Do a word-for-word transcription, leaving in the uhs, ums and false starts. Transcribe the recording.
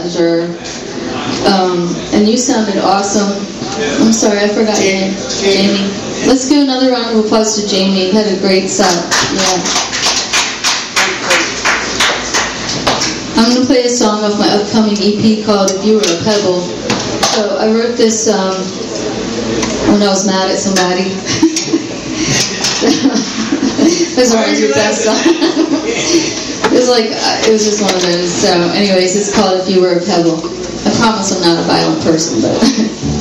pleasure. Um, and you sounded awesome. I'm sorry, I forgot your name. Jamie. Let's give another round of applause to Jamie. He had a great set. Yeah. I'm going to play a song off my upcoming E P called If You Were a Pebble. So I wrote this um, when I was mad at somebody. That's one of your best songs. It was like, uh, it was just one of those. So anyways, it's called If You Were a Pebble. I promise I'm not a violent person, but...